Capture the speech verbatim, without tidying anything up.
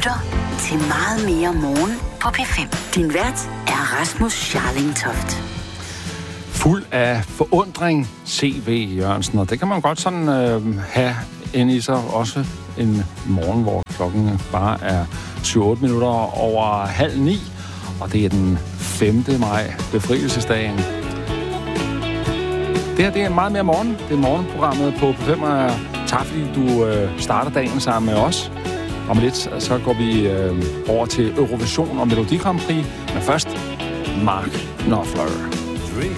lytter til Meget mere morgen på P fem. Din vært er Rasmus Scharlingtoft. Fuld af forundring, C V Jørgensen, og det kan man godt sådan øh, have ind i sig også en morgen, hvor klokken bare er syv otte minutter over halv ni, og det er den femte maj, befrielsesdagen. Det her, det er meget mere morgen. Det er morgenprogrammet på P fem, og tak fordi du øh, starter dagen sammen med os. Om lidt, så går vi øh, over til Eurovision og Melodi Grand Prix, men først Mark Knopfler.